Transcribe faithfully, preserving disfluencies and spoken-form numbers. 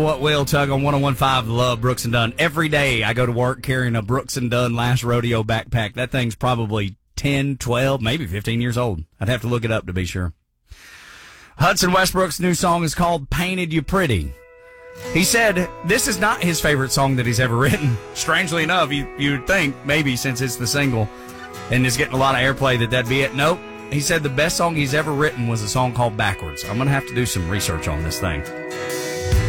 What will Tug on one oh one point five Love Brooks and Dunn. Every day I go to work carrying a Brooks and Dunn Last Rodeo backpack. That thing's probably ten, twelve, maybe fifteen years old. I'd have to look it up to be sure. Hudson Westbrook's new song is called Painted You Pretty. He said this is not his favorite song that he's ever written. Strangely enough, you, you'd think maybe since it's the single and it's getting a lot of airplay that that'd be it. Nope. He said the best song he's ever written was a song called Backwards. I'm going to have to do some research on this thing.